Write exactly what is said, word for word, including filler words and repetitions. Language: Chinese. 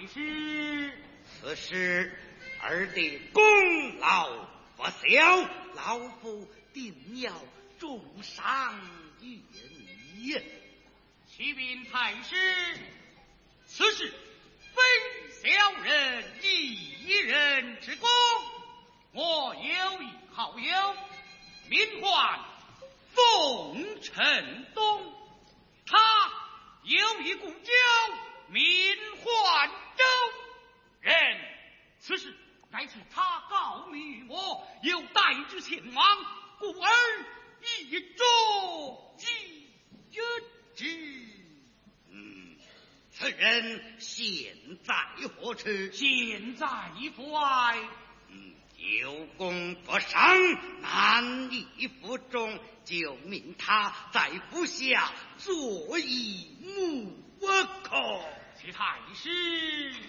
师， 此事儿的功劳不小，老夫定要重赏于你。 启禀太师，此事非小人一人之功。我有一好友，名唤凤城东，他有一故交，名唤周人。此事乃是他告密于我，有待之前往，故而一着即允之。 嗯，此人现在何处？ 现在怀。 嗯，有功不赏，难以服众，就命他在府下做一幕可。 其太师。